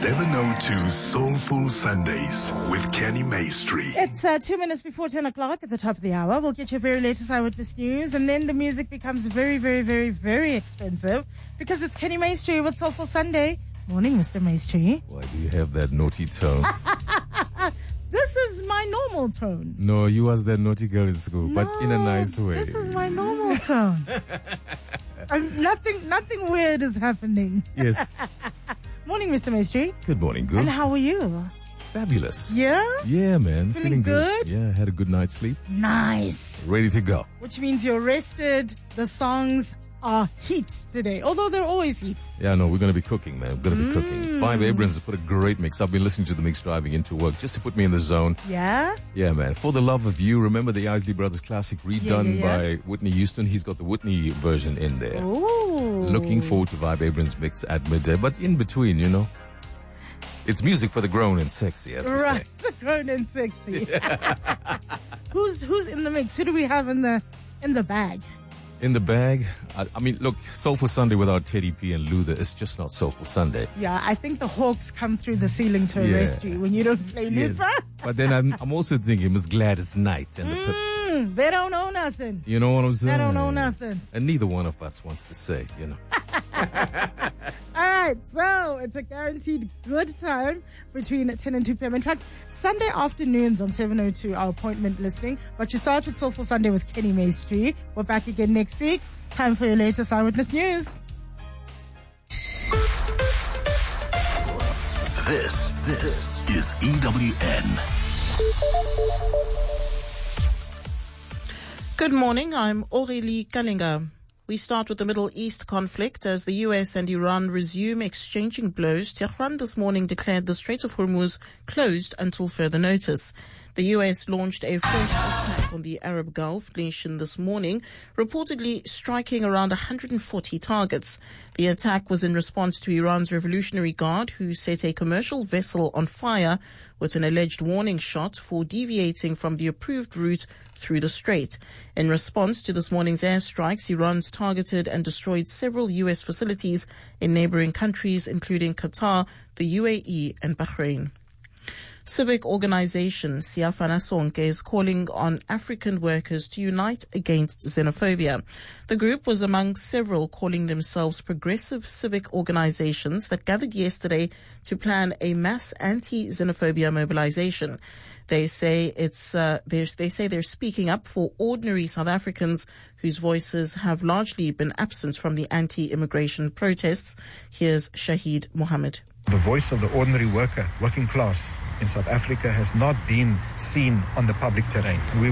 702 Soulful Sundays with Kenny Maestri. It's 2 minutes before 10 o'clock at the top of the hour. We'll get your very latest Eyewitness News, and then the music becomes very, very, very, very expensive because it's Kenny Maestri with Soulful Sunday. Morning, Mr. Maestri. Why do you have that naughty tone? This is my normal tone. No, you was that naughty girl in school, but in a nice way. This is my normal tone. Nothing weird is happening. Yes. Morning, Mr. Maestri. Good morning, Goose. And how are you? Fabulous. Yeah? Yeah, man. Feeling good? Yeah, had a good night's sleep. Nice. Ready to go. Which means you're rested. The songs are heat today, although they're always heat. Yeah, no, we're going to be cooking, man. We're going to be cooking. Five Abrams has put a great mix. I've been listening to the mix driving into work just to put me in the zone. Yeah? Yeah, man. For the Love of You, remember the Isley Brothers classic redone by Whitney Houston? He's got the Whitney version in there. Ooh. Looking forward to Vibe Abrams mix at midday, but in between, you know. It's music for the grown and sexy, as we say. Right, the grown and sexy. Who's in the mix? Who do we have in the bag? In the bag? I mean, look, Soulful Sunday without Teddy P and Luther is just not Soulful Sunday. Yeah, I think the hawks come through the ceiling to arrest you when you don't play Luther. But then I'm also thinking Miss Gladys Knight and the Pips. They don't know nothing. You know what I'm saying? They don't know nothing. And neither one of us wants to say, you know. All right, so it's a guaranteed good time between 10 and 2 p.m. In fact, Sunday afternoons on 702 are appointment listening. But you start with Soulful Sunday with Kenny Maestri. We're back again next week. Time for your latest Eyewitness News. This is EWN. Good morning, I'm Aurélie Kalinga. We start with the Middle East conflict. As the US and Iran resume exchanging blows, Tehran this morning declared the Strait of Hormuz closed until further notice. The US launched a fresh attack on the Arab Gulf nation this morning, reportedly striking around 140 targets. The attack was in response to Iran's Revolutionary Guard, who set a commercial vessel on fire with an alleged warning shot for deviating from the approved route through the strait. In response to this morning's airstrikes, Iran's targeted and destroyed several US facilities in neighboring countries, including Qatar, the UAE, and Bahrain. Civic organization Siafana Sonke is calling on African workers to unite against xenophobia. The group was among several calling themselves progressive civic organizations that gathered yesterday to plan a mass anti-xenophobia mobilization. They say they're speaking up for ordinary South Africans whose voices have largely been absent from the anti-immigration protests. Here's Shahid Mohammed. The voice of the ordinary worker, working class in South Africa has not been seen on the public terrain. We